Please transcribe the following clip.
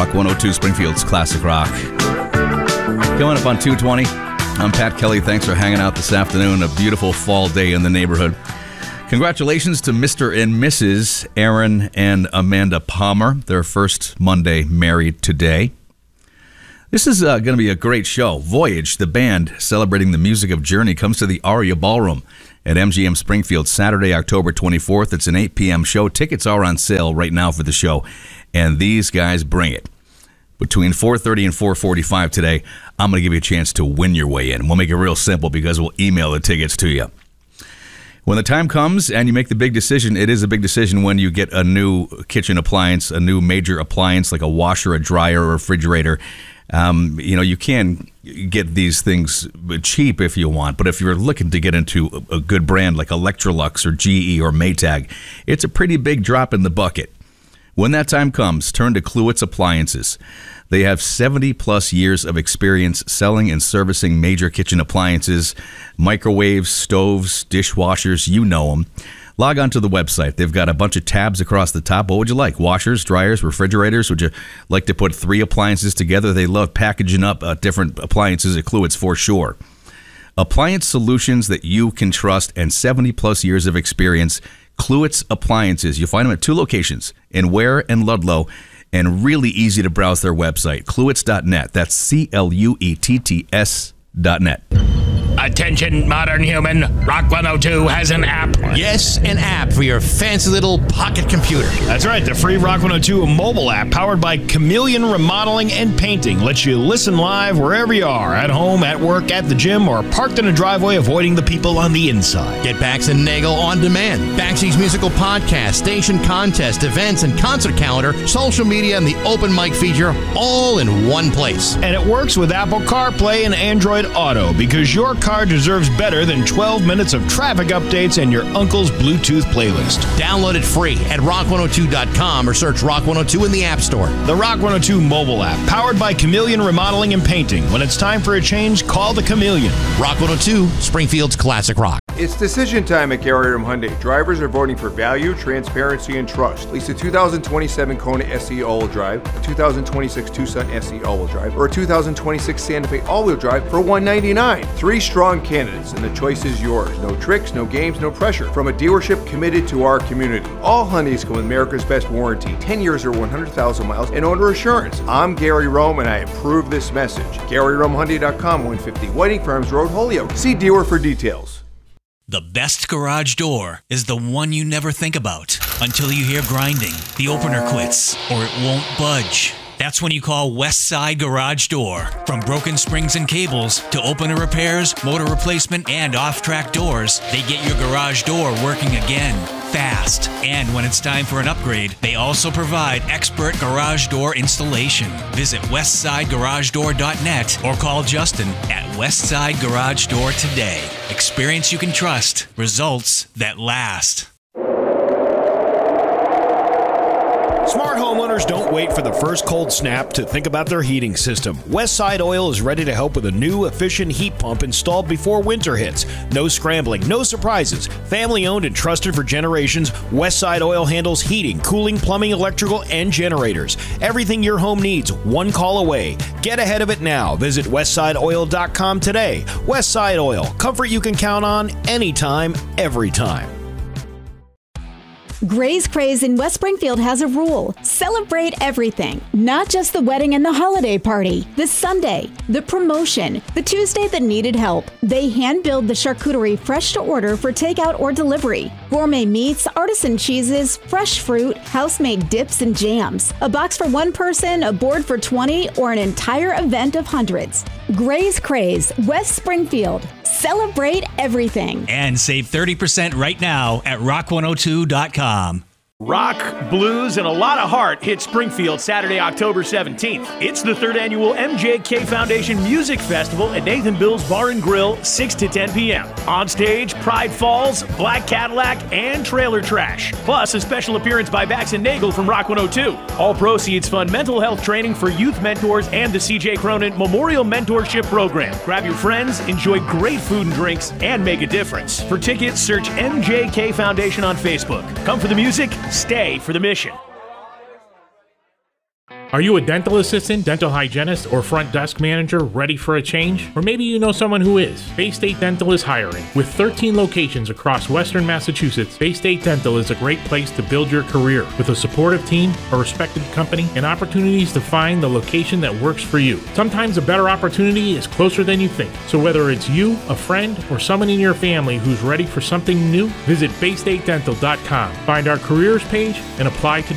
Rock 102, Springfield's Classic Rock. Coming up on 220, I'm Pat Kelly. Thanks for hanging out this afternoon. A beautiful fall day in the neighborhood. Congratulations to Mr. and Mrs. Aaron and Amanda Palmer. Their first Monday married today. This is going to be a great show. Voyage, the band celebrating the music of Journey, comes to the Aria Ballroom at MGM Springfield Saturday, October 24th. It's an 8 p.m. show. Tickets are on sale right now for the show, and these guys bring it. Between 4:30 and 4:45 today, I'm going to give you a chance to win your way in. We'll make it real simple because we'll email the tickets to you. When the time comes and you make the big decision, it is a big decision when you get a new kitchen appliance, a new major appliance like a washer, a dryer, or a refrigerator. You can get these things cheap if you want, but if you're looking to get into a good brand like Electrolux or GE or Maytag, it's a pretty big drop in the bucket. When that time comes, turn to Kluwitz Appliances. They have 70-plus years of experience selling and servicing major kitchen appliances, microwaves, stoves, dishwashers, you know them. Log on to the website. They've got a bunch of tabs across the top. What would you like? Washers, dryers, refrigerators? Would you like to put 3 appliances together? They love packaging up different appliances at Kluwitz for sure. Appliance solutions that you can trust and 70-plus years of experience. Kluwitz Appliances. You'll find them at 2 locations, in Ware and Ludlow, and really easy to browse their website, kluwitz.net. That's CLUETTS.net. Attention, modern human. Rock 102 has an app. Yes, an app for your fancy little pocket computer. That's right. The free Rock 102 mobile app powered by Chameleon Remodeling and Painting lets you listen live wherever you are, at home, at work, at the gym, or parked in a driveway avoiding the people on the inside. Get Bax and Nagel on demand. Baxi's musical podcast, station contest, events, and concert calendar, social media, and the open mic feature all in one place. And it works with Apple CarPlay and Android Auto because your car deserves better than 12 minutes of traffic updates and your uncle's Bluetooth playlist. Download it free at rock102.com or search Rock 102 in the App Store. The Rock 102 mobile app, powered by Chameleon Remodeling and Painting. When it's time for a change, call the Chameleon. Rock 102, Springfield's Classic Rock. It's decision time at Gary Rim Hyundai. Drivers are voting for value, transparency, and trust. Lease a 2027 Kona SE all-wheel drive, a 2026 Tucson SE all-wheel drive, or a 2026 Santa Fe all-wheel drive for $199. 3 strong candidates, and the choice is yours. No tricks, no games, no pressure. From a dealership committed to our community. All Hyundais come with America's best warranty, 10 years or 100,000 miles, and owner assurance. I'm Gary Rome, and I approve this message. GaryRomeHyundai.com, 150 Whiting Farms Road, Holyoke. See dealer for details. The best garage door is the one you never think about until you hear grinding, the opener quits, or it won't budge. That's when you call Westside Garage Door. From broken springs and cables to opener repairs, motor replacement, and off-track doors, they get your garage door working again, fast. And when it's time for an upgrade, they also provide expert garage door installation. Visit westsidegaragedoor.net or call Justin at Westside Garage Door today. Experience you can trust. Results that last. Smart homeowners don't wait for the first cold snap to think about their heating system. Westside Oil is ready to help with a new, efficient heat pump installed before winter hits. No scrambling, no surprises. Family owned and trusted for generations, Westside Oil handles heating, cooling, plumbing, electrical, and generators. Everything your home needs, one call away. Get ahead of it now. Visit westsideoil.com today. Westside Oil, comfort you can count on anytime, every time. Gray's Craze in West Springfield has a rule. Celebrate everything, not just the wedding and the holiday party, the Sunday, the promotion, the Tuesday that needed help. They hand-build the charcuterie fresh to order for takeout or delivery. Gourmet meats, artisan cheeses, fresh fruit, house-made dips and jams. A box for one person, a board for 20, or an entire event of hundreds. Gray's Craze, West Springfield. Celebrate everything. And save 30% right now at rock102.com. Rock, blues, and a lot of heart hit Springfield Saturday, October 17th. It's the 3rd annual MJK Foundation Music Festival at Nathan Bill's Bar and Grill, 6 to 10 p.m. On stage, Pride Falls, Black Cadillac, and Trailer Trash. Plus, a special appearance by Bax and Nagel from Rock 102. All proceeds fund mental health training for youth mentors and the C.J. Cronin Memorial Mentorship Program. Grab your friends, enjoy great food and drinks, and make a difference. For tickets, search MJK Foundation on Facebook. Come for the music, stay for the mission. Are you a dental assistant, dental hygienist, or front desk manager ready for a change? Or maybe you know someone who is. Bay State Dental is hiring. With 13 locations across Western Massachusetts, Bay State Dental is a great place to build your career with a supportive team, a respected company, and opportunities to find the location that works for you. Sometimes a better opportunity is closer than you think. So whether it's you, a friend, or someone in your family who's ready for something new, visit BayStateDental.com. Find our careers page and apply today.